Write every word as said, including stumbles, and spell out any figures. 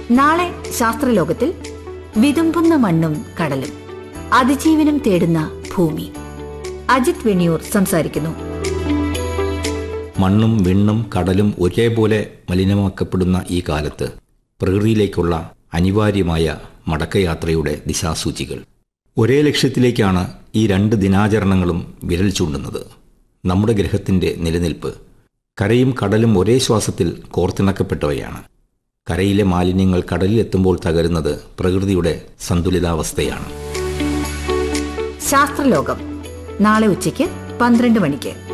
നാളെ ശാസ്ത്രലോകത്തിൽ വിതുമ്പുന്ന മണ്ണും കടലും, അതിജീവനം തേടുന്ന ഭൂമി. അജിത് വെണിയൂർ സംസാരിക്കുന്നു. മണ്ണും വിണ്ണും കടലും ഒരേപോലെ മലിനമാക്കപ്പെടുന്ന ഈ കാലത്ത് പ്രകൃതിയിലേക്കുള്ള അനിവാര്യമായ മടക്കയാത്രയുടെ ദിശാസൂചികൾ. ഒരേ ലക്ഷ്യത്തിലേക്കാണ് ഈ രണ്ട് ദിനാചരണങ്ങളും വിരൽ ചൂണ്ടുന്നത്. നമ്മുടെ ഗ്രഹത്തിൻ്റെ നിലനിൽപ്പ്. കരയും കടലും ഒരേ ശ്വാസത്തിൽ കോർത്തിണക്കപ്പെട്ടവയാണ്. കരയിലെ മാലിന്യങ്ങൾ കടലിലെത്തുമ്പോൾ തകരുന്നത് പ്രകൃതിയുടെ സന്തുലിതാവസ്ഥയാണ്. ശാസ്ത്രലോകം നാളെ ഉച്ചയ്ക്ക് പന്ത്രണ്ട് മണിക്ക്.